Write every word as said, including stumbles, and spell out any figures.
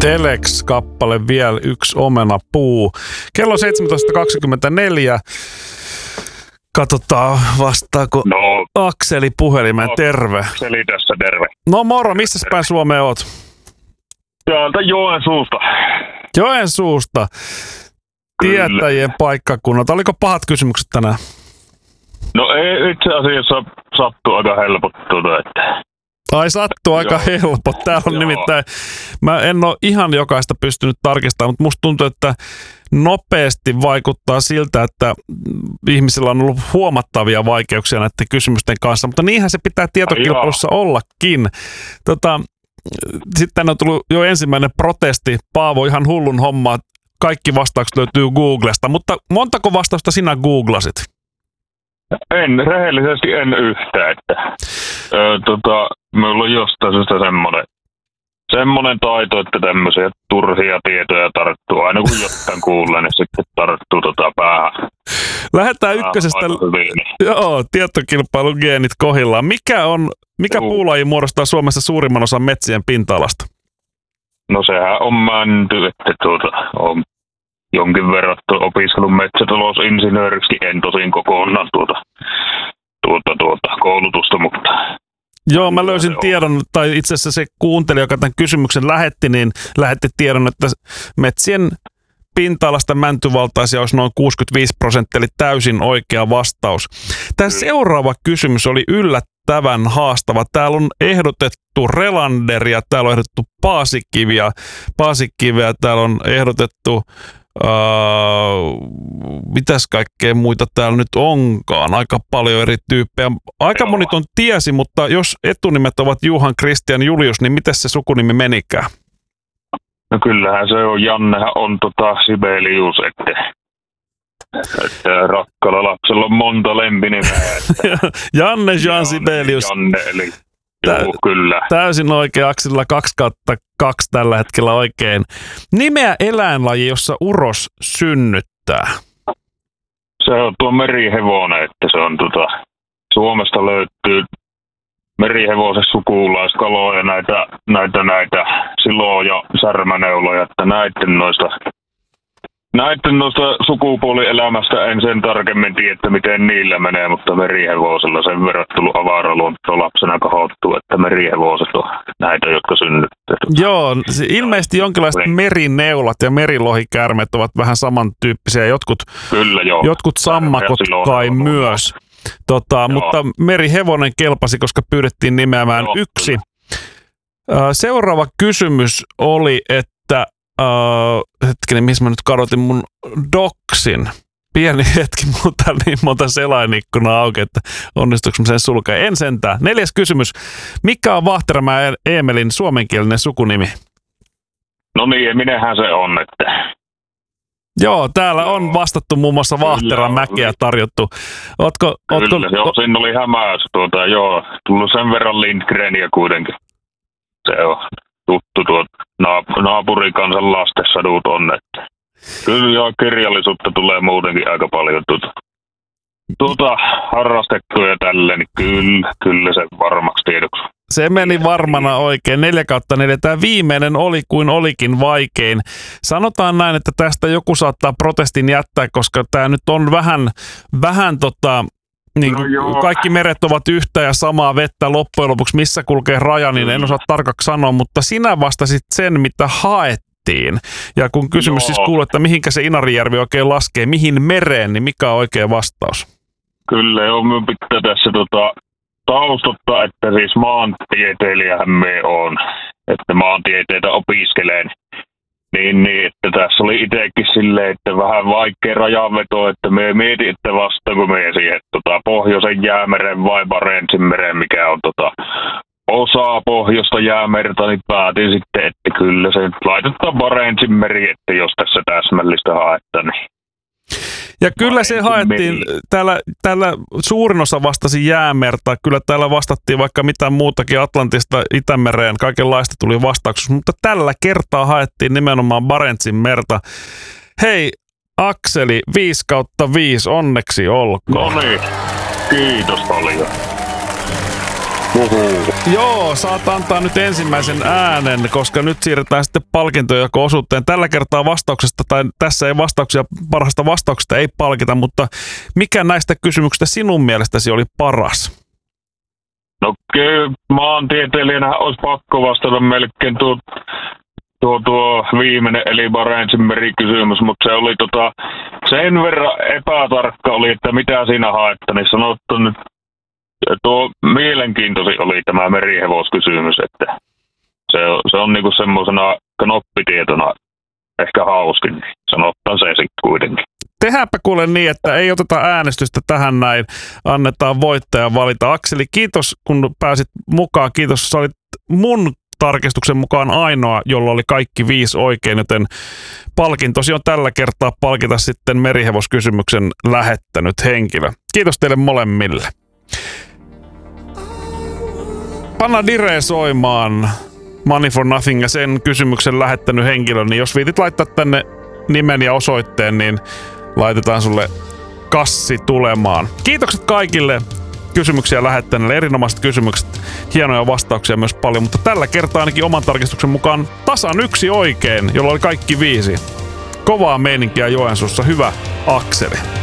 Telex-kappale vielä yksi omenapuu. Kello seitsemäntoista kaksikymmentäneljä. Katsotaan vastaako No, Akseli puhelimeen. no, Terve. Akseli tässä, terve. No moro, missä päin Suomea oot? Täältä Joensuusta. Joensuusta. Tietäjien paikkakunnat. Oliko pahat kysymykset tänään? No ei, itse asiassa sattuu aika helpot tuota, että... Ai sattuu aika Joo. helppo. Täällä on Joo. nimittäin, mä en ole ihan jokaista pystynyt tarkistamaan, mutta musta tuntuu, että nopeasti vaikuttaa siltä, että ihmisillä on ollut huomattavia vaikeuksia näiden kysymysten kanssa, mutta niinhän se pitää tietokilpailussa ollakin. Tota, sitten on tullut jo ensimmäinen protesti. Paavo, ihan hullun homma. Kaikki vastaukset löytyy Googlesta, mutta montako vastausta sinä googlasit? En, rehellisesti en yhtään, että... Ö, tota, minulla on jostain syystä semmoinen, semmoinen taito, että tämmöisiä turhia tietoja tarttuu. Aina kun jotain kuulee, niin sitten tarttuu tota päähän. Lähdetään ykkösestä. Joo, tietokilpailun geenit kohillaan. Mikä, on, mikä Juu. puulaji muodostaa Suomessa suurimman osan metsien pinta-alasta? No sehän on mänty, että tuota, on jonkin verran opiskellut metsätalousinsinööriksi, en tosin kokonaan tuota, tuota, tuota koulutusta, mutta... Joo, mä löysin tiedon, tai itse asiassa se kuuntelija, joka tämän kysymyksen lähetti, niin lähetti tiedon, että metsien pinta-alasta mäntyvaltaisia olisi noin kuusikymmentäviisi prosenttia, eli täysin oikea vastaus. Tämä seuraava kysymys oli yllättävän haastava. Täällä on ehdotettu Relanderia, täällä on ehdotettu Paasikiviä, Paasikiveä, täällä on ehdotettu... Uh, mitäs kaikkea muita täällä nyt onkaan? Aika paljon eri tyyppejä. Aika moni ton tiesi, mutta jos etunimet ovat Juhan, Kristian, Julius, niin miten se sukunimi menikään? No kyllähän se on. Jannehan on tota Sibelius, että, että rakkaalla lapsella on monta lempinimeä. Että Janne Jean Sibelius. Janne, eli Tä- juu, kyllä. Täysin oikein, Aksilla kaksi kautta kaksi tällä hetkellä oikein. Nimeä eläinlaji, jossa uros synnyttää. Se on tuo merihevonen, että se on tota, Suomesta löytyy merihevosen sukulaiskaloja, näitä, näitä, näitä siloja ja särmäneuloja, että näiden noista, näiden noista sukupuolielämästä en sen tarkemmin tiedä, että miten niillä menee, mutta merihevosella sen verran tullut avaraluonto lapsena kahottuu, että merihevoset on näitä, jotka synnyttää. Joo, ilmeisesti jonkinlaiset merineulat ja merilohikäärmeet ovat vähän samantyyppisiä. Jotkut, Kyllä, joo. jotkut sammakot kai myös. Tota, mutta merihevonen kelpasi, koska pyydettiin nimeämään joo, yksi. Kyllä. Seuraava kysymys oli, että uh, hetkinen, missä mä nyt kadotin mun doksin. Pieni hetki, mutta täällä niin monta selainikkunaa auki, että onnistuuko mä sen sulkea. En sentään. Neljäs kysymys. Mikä on Vahteramäen Eemelin suomenkielinen sukunimi? No niin, minähän se on, että... Joo, täällä on vastattu muun muassa Vahteramäkeä tarjottu. Ootko, Kyllä, ootko, joo, siinä oli hämäys. Tuota, joo, tullut sen verran Lindgreniä kuitenkin. Se on tuttu tuo naap- naapurikansan lastensadut on, että... Kyllä joo, kirjallisuutta tulee muutenkin aika paljon tuota, tuota harrastettua ja tälleen, niin kyllä, kyllä se varmaksi tiedoksi. Se meni varmana oikein. Neljä kautta neljä. Tämä viimeinen oli kuin olikin vaikein. Sanotaan näin, että tästä joku saattaa protestin jättää, koska tämä nyt on vähän, vähän tota, niin no kaikki meret ovat yhtä ja samaa vettä loppujen lopuksi. Missä kulkee raja, niin en osaa tarkaksi sanoa, mutta sinä vastasit sen, mitä haettiin. Ja kun kysymys joo. siis kuuluu, että mihinkä se Inarijärvi oikein laskee, mihin mereen, niin mikä on oikea vastaus? Kyllä, joo, minun pitää tässä tota, taustottaa, että siis maantieteilijähän me on, että maantieteitä opiskelen. Niin, niin, että tässä oli itsekin silleen, että vähän vaikea rajanveto, että me mietin, että vastaako me siihen tota, Pohjoisen jäämeren vai Barentsinmeren, mikä on tota, osa Pohjoista jäämerta, niin päätin sitten, että kyllä se laitetaan Barentsinmeri, että jos tässä täsmällistä haetaan, niin. Ja kyllä se haettiin, täällä, täällä suurin osa vastasi jäämerta, kyllä täällä vastattiin vaikka mitään muutakin Atlantista Itämereen, kaikenlaista tuli vastauksessa, mutta tällä kertaa haettiin nimenomaan Barentsin merta. Hei Akseli, viisi kautta viisi, onneksi olkoon. No niin, kiitos paljon. Uhu. Joo, saat antaa nyt ensimmäisen äänen, koska nyt siirretään sitten palkintojako-osuuteen. Tällä kertaa vastauksesta, tai tässä ei vastauksia, parhaasta vastauksesta ei palkita, mutta mikä näistä kysymyksistä sinun mielestäsi oli paras? No kyllä maantieteilijänä olisi pakko vastata melkein tuo, tuo, tuo viimeinen eli Barentsin merikysymys, mutta se oli tota, sen verran epätarkka oli, että mitä siinä haetta, niin sanottu nyt, tuo mielenkiintoisin oli tämä merihevoskysymys, että se, se on niinku semmoisena knoppitietona ehkä hauskin, niin sanottaan se sitten kuitenkin. Tehdäänpä kuule niin, että ei oteta äänestystä tähän näin, annetaan voittaja valita. Akseli, kiitos kun pääsit mukaan, kiitos, sä olit mun tarkistuksen mukaan ainoa, jolla oli kaikki viisi oikein, joten palkintosi on tällä kertaa palkita sitten merihevoskysymyksen lähettänyt henkilö. Kiitos teille molemmille. Panna Dire soimaan Money for Nothing ja sen kysymyksen lähettänyt henkilö, niin jos viitit laittaa tänne nimen ja osoitteen, niin laitetaan sulle kassi tulemaan. Kiitokset kaikille kysymyksiä lähettäneille, erinomaiset kysymykset, hienoja vastauksia myös paljon, mutta tällä kertaa ainakin oman tarkistuksen mukaan tasan yksi oikein, jolla oli kaikki viisi. Kovaa meininkiä Joensuussa, hyvä Akseli.